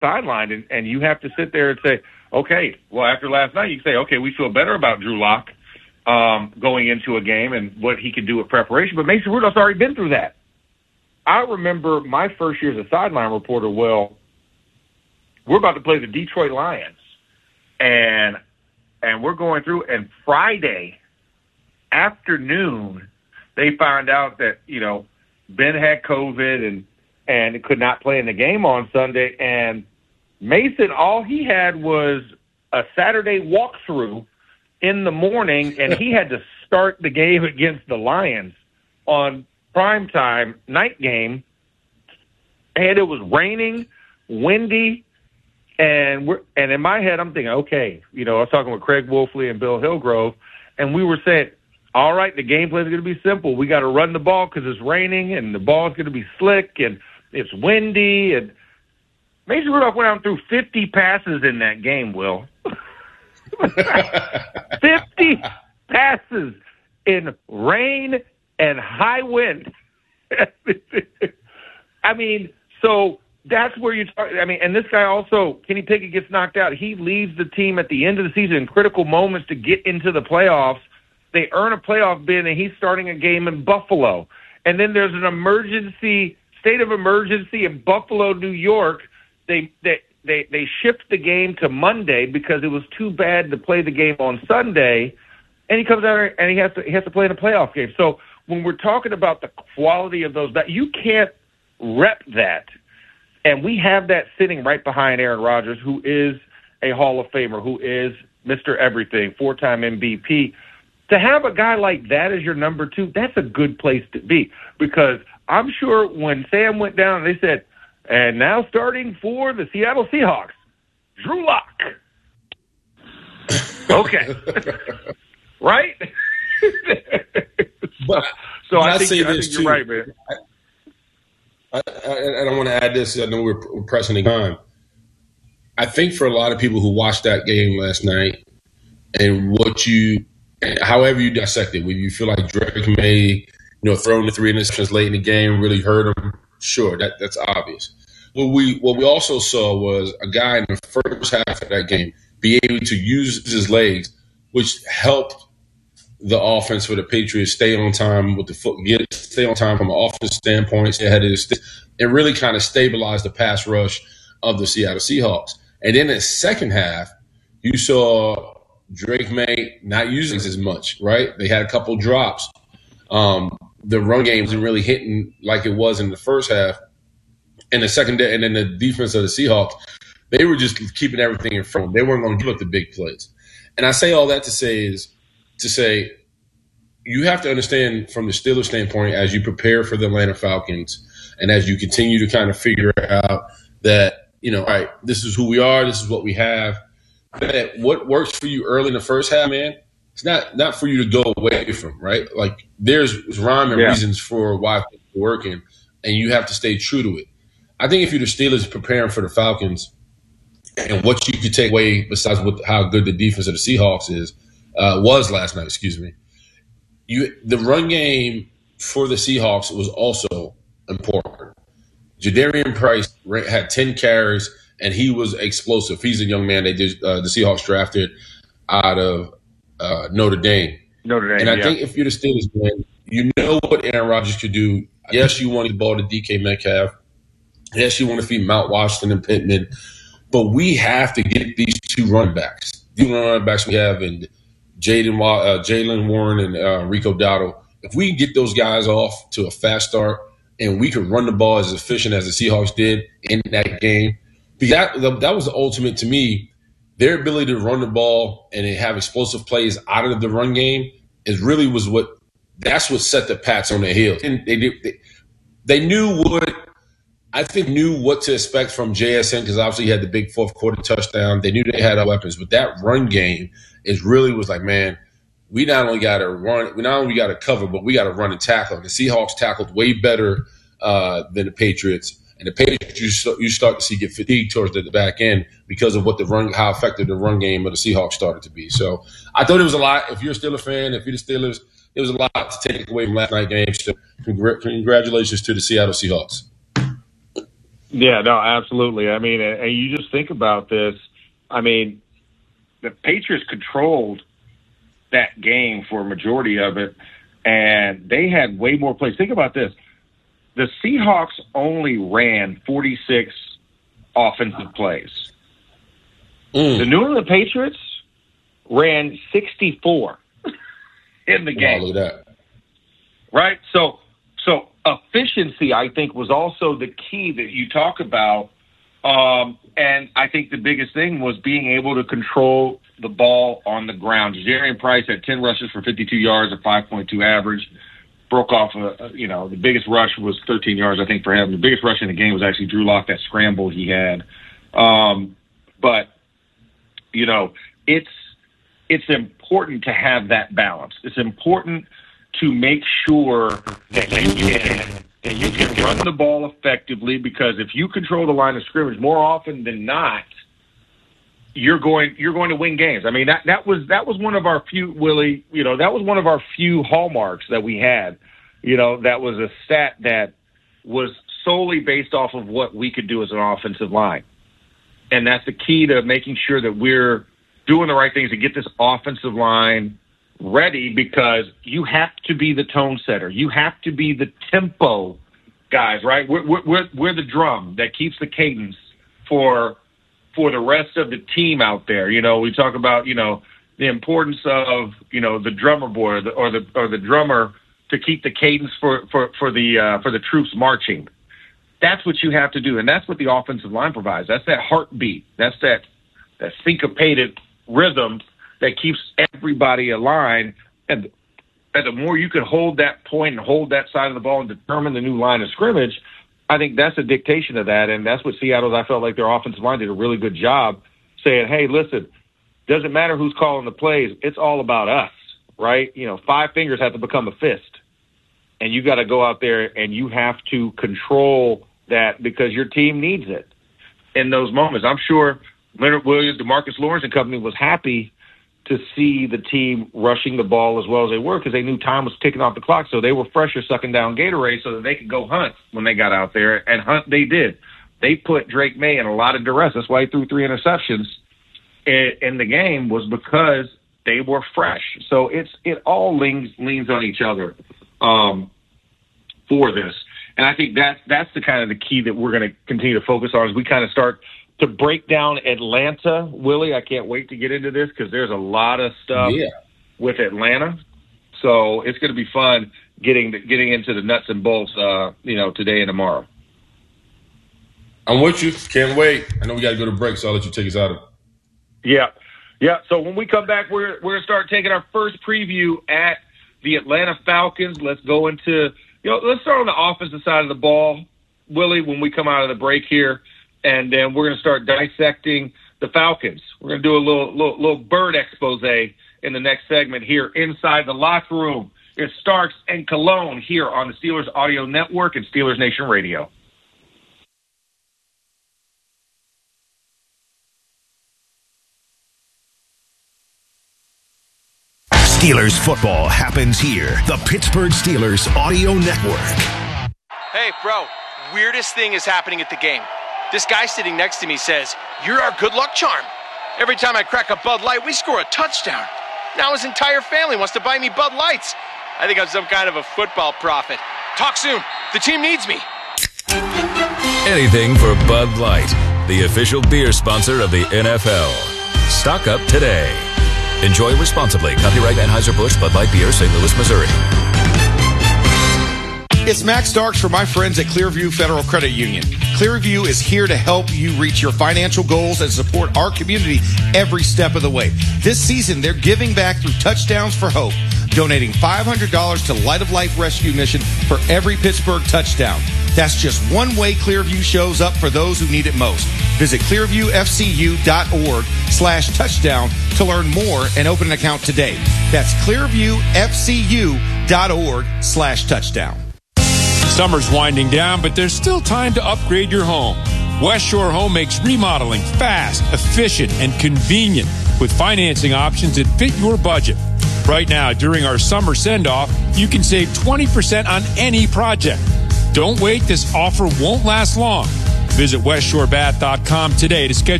sidelined, and you have to sit there and say, okay, well, after last night, you can say, okay, we feel better about Drew Lock going into a game and what he could do with preparation. But Mason Rudolph's already been through that. I remember my first year as a sideline reporter. Well, we're about to play the Detroit Lions, and we're going through, and Friday afternoon, they found out that, Ben had COVID and could not play in the game on Sunday. And Mason, all he had was a Saturday walkthrough in the morning, and he had to start the game against the Lions on primetime night game. And it was raining, windy, and in my head, I'm thinking, okay, I was talking with Craig Wolfley and Bill Hillgrove, and we were saying, all right, the game plan is going to be simple. We got to run the ball because it's raining, and the ball is going to be slick, and it's windy. And Mason Rudolph went out and threw 50 passes in that game, Will. 50 passes in rain and high wind. I mean, so that's where you start. I mean, and this guy also, Kenny Pickett gets knocked out. He leaves the team at the end of the season in critical moments to get into the playoffs. They earn a playoff bid, and he's starting a game in Buffalo. And then there's an state of emergency in Buffalo, New York. They shift the game to Monday because it was too bad to play the game on Sunday. And he comes out and he has to play in a playoff game. So when we're talking about the quality of those, you can't rep that. And we have that sitting right behind Aaron Rodgers, who is a Hall of Famer, who is Mr. Everything, 4-time MVP. To have a guy like that as your number two, that's a good place to be. Because I'm sure when Sam went down, they said, and now starting for the Seattle Seahawks, Drew Lock. Okay. Right? So I think you're right, man. I don't want to add this. I know we're pressing the time. I think for a lot of people who watched that game last night and however you dissect it, when you feel like Drake may, throwing the 3 interceptions late in the game really hurt him, sure, that's obvious. What we also saw was a guy in the first half of that game be able to use his legs, which helped the offense for the Patriots stay on time with the foot, stay on time from an offense standpoint, stay ahead of and really kind of stabilize the pass rush of the Seattle Seahawks. And then in the second half, you saw Drake May not using as much, right? They had a couple drops. The run game wasn't really hitting like it was in the first half. And the second, and then the defense of the Seahawks, they were just keeping everything in front. They weren't going to give up the big plays. And I say all that to say you have to understand from the Steelers standpoint, as you prepare for the Atlanta Falcons and as you continue to kind of figure out that, all right, this is who we are, this is what we have, that what works for you early in the first half, man, it's not for you to go away from, right? Like there's rhyme and reasons for why things are working, and you have to stay true to it. I think if you're the Steelers preparing for the Falcons and what you could take away besides how good the defense of the Seahawks was last night, the run game for the Seahawks was also important. Jadarian Price had 10 carries, and he was explosive. He's a young man the Seahawks drafted out of Notre Dame. And I think if you're the Steelers, man, you know what Aaron Rodgers could do. Yes, you want the ball to DK Metcalf. Yes, you want to feed Mount Washington and Pittman. But we have to get these two running backs. The running backs we have in Jaylen Warren and Rico Dowdle. If we can get those guys off to a fast start and we can run the ball as efficient as the Seahawks did in that game, because that was the ultimate to me. Their ability to run the ball and have explosive plays out of the run game that's what set the Pats on their heels. And they knew what to expect from JSN because obviously he had the big fourth quarter touchdown. They knew they had weapons, but that run game was like, man, we not only got to run, we not only got to cover, but we got to run and tackle. And the Seahawks tackled way better than the Patriots. And the Patriots, you start to see get fatigued towards the back end because of how effective the run game of the Seahawks started to be. So I thought it was a lot. If you're a Steelers fan, if you're the Steelers, it was a lot to take away from last night's game. So congratulations to the Seattle Seahawks. Yeah, no, absolutely. I mean, and you just think about this. I mean, the Patriots controlled that game for a majority of it, and they had way more plays. Think about this. The Seahawks only ran 46 offensive plays. The New England Patriots ran 64 in the game. Look at that. Right? So efficiency, I think, was also the key that you talk about. And I think the biggest thing was being able to control the ball on the ground. Jarian Price had 10 rushes for 52 yards, a 5.2 average. Broke off, the biggest rush was 13 yards, I think, for him. The biggest rush in the game was actually Drew Lock, that scramble he had. But, it's important to have that balance. It's important to make sure that you can run the ball effectively, because if you control the line of scrimmage more often than not, you're going to win games. I mean, that was one of our few, Willie, that was one of our few hallmarks that we had. That was a stat that was solely based off of what we could do as an offensive line. And that's the key to making sure that we're doing the right things to get this offensive line ready, because you have to be the tone setter. You have to be the tempo guys, right? We're the drum that keeps the cadence for the rest of the team out there. We talk about, the importance of, the drummer boy or the drummer to keep the cadence for the troops marching. That's what you have to do. And that's what the offensive line provides. That's that heartbeat. That's that syncopated rhythm that keeps everybody aligned. And the more you can hold that point and hold that side of the ball and determine the new line of scrimmage, I think that's a dictation of that. And that's what Seattle, I felt like their offensive line did a really good job saying, hey, listen, doesn't matter who's calling the plays. It's all about us, right? 5 fingers have to become a fist. And you got to go out there and you have to control that, because your team needs it in those moments. I'm sure Leonard Williams, DeMarcus Lawrence and company was happy to see the team rushing the ball as well as they were, because they knew time was ticking off the clock. So they were fresher sucking down Gatorade so that they could go hunt when they got out there, and hunt they did. They put Drake May in a lot of duress. That's why he threw 3 interceptions in the game, was because they were fresh. So it all leans on each other for this. And I think that's the kind of the key that we're going to continue to focus on as we kind of start to break down Atlanta. Willie, I can't wait to get into this, because there's a lot of stuff with Atlanta. So it's going to be fun getting into the nuts and bolts, today and tomorrow. I'm with you. Can't wait. I know we got to go to break, so I'll let you take us out of it. Yeah. So when we come back, we're going to start taking our first preview at the Atlanta Falcons. Let's go into, let's start on the offensive side of the ball, Willie, when we come out of the break here. And then we're going to start dissecting the Falcons. We're going to do a little bird expose in the next segment here inside the locker room. It's Starks and Cologne here on the Steelers Audio Network and Steelers Nation Radio. Steelers football happens here. The Pittsburgh Steelers Audio Network. Hey, bro, weirdest thing is happening at the game. This guy sitting next to me says, "You're our good luck charm. Every time I crack a Bud Light, we score a touchdown. Now his entire family wants to buy me Bud Lights. I think I'm some kind of a football prophet. Talk soon. The team needs me." Anything for Bud Light, the official beer sponsor of the NFL. Stock up today. Enjoy responsibly. Copyright Anheuser-Busch Bud Light Beer, St. Louis, Missouri. It's Max Starks for my friends at Clearview Federal Credit Union. Clearview is here to help you reach your financial goals and support our community every step of the way. This season, they're giving back through Touchdowns for Hope, donating $500 to Light of Life Rescue Mission for every Pittsburgh touchdown. That's just one way Clearview shows up for those who need it most. Visit clearviewfcu.org/touchdown to learn more and open an account today. That's clearviewfcu.org/touchdown. Summer's winding down, but there's still time to upgrade your home. West Shore Home makes remodeling fast, efficient, and convenient with financing options that fit your budget. Right now, during our summer send-off, you can save 20% on any project. Don't wait. This offer won't last long. Visit westshorebath.com today to schedule